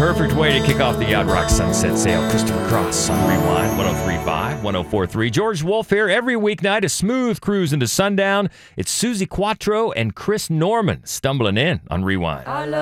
perfect way to kick off the Yacht Rock Sunset Sale. Christopher Cross on Rewind, 103.5, 104.3. George Wolf here every weeknight, a smooth cruise into sundown. It's Susie Quattro and Chris Norman stumbling in on Rewind.